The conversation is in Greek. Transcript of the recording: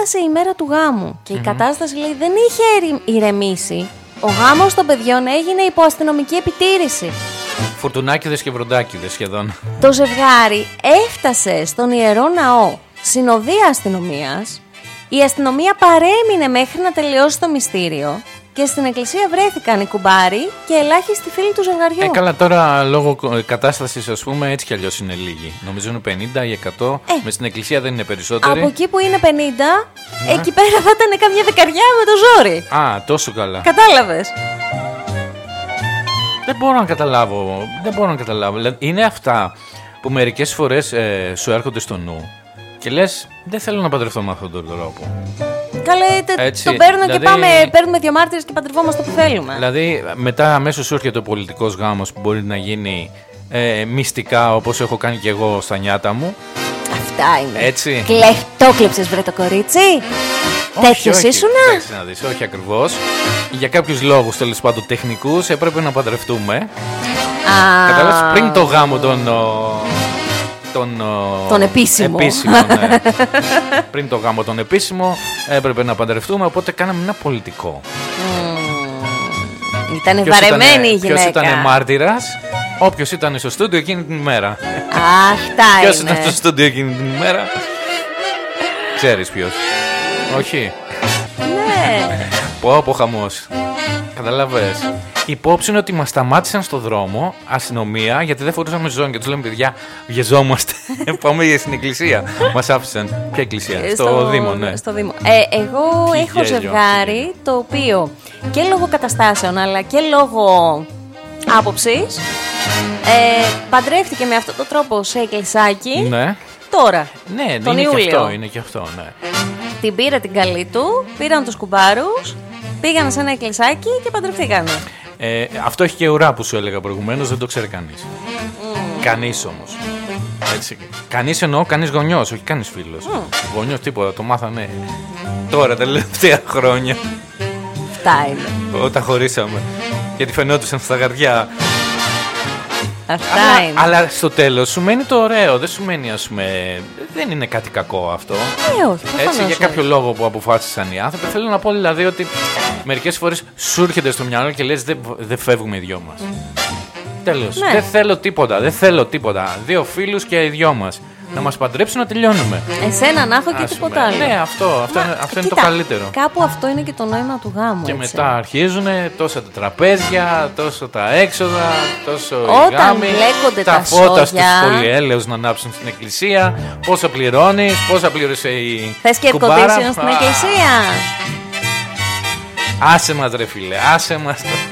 έφτασε η μέρα του γάμου και η κατάσταση, λέει, δεν είχε ηρεμήσει. Ο γάμος των παιδιών έγινε υπό αστυνομική επιτήρηση. Φουρτουνάκηδες και βροντάκηδες σχεδόν. Το ζευγάρι έφτασε στον Ιερό Ναό συνοδεία αστυνομίας. Η αστυνομία παρέμεινε μέχρι να τελειώσει το μυστήριο και στην εκκλησία βρέθηκαν οι κουμπάροι και ελάχιστοι φίλοι του ζευγαριού. Καλά, τώρα λόγω κατάστασης, ας πούμε, έτσι κι αλλιώς είναι λίγοι. Νομίζω είναι 50 ή 100. Μες στην εκκλησία δεν είναι περισσότεροι. Από εκεί που είναι 50, εκεί πέρα θα ήταν καμιά δεκαριά με το ζόρι. Α, τόσο καλά. Κατάλαβες. Δεν μπορώ να καταλάβω. Δηλαδή, είναι αυτά που μερικές φορές σου έρχονται στο νου και λες, δεν θέλω να παντρευτώ με αυτόν τον τρόπο. Καλέ, το παίρνω και πάμε, παίρνουμε δύο μάρτυρες και παντρευόμαστε που θέλουμε. Δηλαδή, μετά αμέσως σου έρχεται ο πολιτικός γάμος που μπορεί να γίνει μυστικά, όπως έχω κάνει και εγώ στα νιάτα μου. Αυτά είναι. Έτσι. Το κλέψες, βρε το κορίτσι. Τέτοιος ήσουνα. Να δεις, όχι ακριβώς. Για κάποιους λόγους, τέλος πάντων τεχνικούς, έπρεπε να παντρευτούμε. Κατάλαβες, πριν το γάμο τον επίσημο. Ναι. Πριν το γάμο τον επίσημο έπρεπε να παντρευτούμε, οπότε κάναμε ένα πολιτικό. Ήτανε βαρεμένη η γυναίκα. Ποιος ήταν μάρτυρας? Όποιος ήταν στο στούντιο εκείνη την ημέρα. Αυτά είναι. Ποιος ήταν στο στούντιο εκείνη την ημέρα? Ξέρεις ποιος? Όχι. Ναι. Πω χαμός. Καταλαβες. Η υπόψη είναι ότι μας σταμάτησαν στο δρόμο αστυνομία γιατί δεν φορούσαμε ζώνη και τους λέμε, παιδιά, βιαζόμαστε. Πάμε στην εκκλησία. Μας άφησαν. Ποια εκκλησία? Στο Δήμο, ναι. Στο Δήμο. Εγώ έχω ζευγάρι το οποίο και λόγω καταστάσεων αλλά και λόγω άποψης παντρεύτηκε με αυτόν τον τρόπο σε εκκλησάκι. Ναι. Τώρα. Ναι, τον Ιούλιο. Είναι και αυτό, ναι. Την πήρε την καλή του, πήραν τους κουμπάρους, πήγαν σε ένα εκκλησάκι και παντρευτήκανε. Αυτό έχει και ουρά που σου έλεγα προηγουμένως, δεν το ξέρει κανείς. Κανείς όμως. Έτσι. Κανείς εννοώ, κανείς γονιός, όχι κανείς φίλος. Γονιός τίποτα, το μάθανε τώρα τα τελευταία χρόνια. Αυτά είναι. Όταν χωρίσαμε. Γιατί φαινόντουσαν στα γαρδιά. Αυτά είναι. Αλλά στο τέλος σου μένει το ωραίο. Δεν σου μένει, ας πούμε. Δεν είναι κάτι κακό αυτό. Όχι. Έτσι, για κάποιο λόγο που αποφάσισαν οι άνθρωποι. Θέλω να πω δηλαδή ότι μερικές φορές σου έρχεται στο μυαλό και λες δεν φεύγουμε οι δυο μας. Τέλος. Ναι. Δεν θέλω τίποτα. Δύο φίλους και οι δυο μας. Να μας παντρέψουν να τελειώνουμε. Εσένα να έχω και τίποτα άλλο. Ναι, αυτό είναι το καλύτερο. Κάπου αυτό είναι και το νόημα του γάμου. Και έτσι. μετά αρχίζουν τόσα τα τραπέζια, τόσο τα έξοδα, τόσο οι γάμοι, τα φώτα στους πολυέλαιους να ανάψουν στην εκκλησία. Πόσα πληρώνεις, πόσα πλήρωσε η θες και κουμπάρα. στην εκκλησία. Άσε μας ρε φίλε, άσε μας.